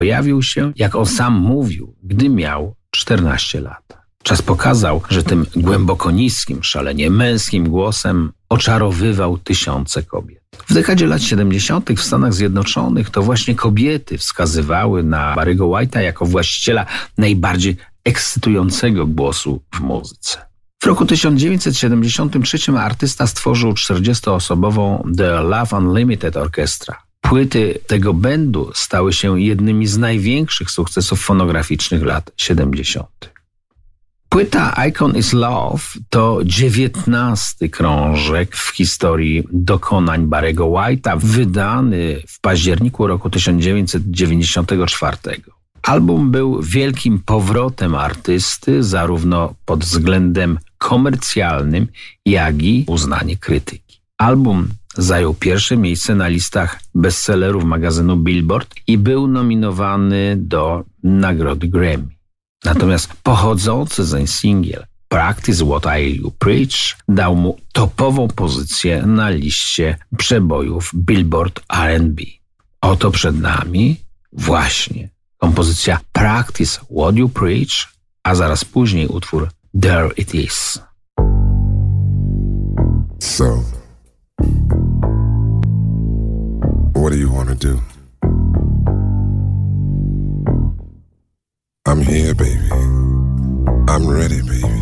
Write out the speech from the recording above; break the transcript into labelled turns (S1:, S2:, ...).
S1: Pojawił się, jak on sam mówił, gdy miał 14 lat. Czas pokazał, że tym głęboko niskim, szalenie męskim głosem oczarowywał tysiące kobiet. W dekadzie lat 70. w Stanach Zjednoczonych to właśnie kobiety wskazywały na Barry'ego White'a jako właściciela najbardziej ekscytującego głosu w muzyce. W roku 1973 artysta stworzył 40-osobową The Love Unlimited Orchestra. Płyty tego bandu stały się jednymi z największych sukcesów fonograficznych lat 70. Płyta Icon is Love to 19. krążek w historii dokonań Barry'ego White'a, wydany w październiku roku 1994. Album był wielkim powrotem artysty zarówno pod względem komercjalnym, jak i uznanie krytyki. Album zajął pierwsze miejsce na listach bestsellerów magazynu Billboard i był nominowany do nagrody Grammy. Natomiast pochodzący zeń singiel Practice What You Preach dał mu topową pozycję na liście przebojów Billboard R&B. Oto przed nami właśnie kompozycja Practice What You Preach, a zaraz później utwór There It Is.
S2: So, what do you want to do? I'm here, baby. I'm ready, baby.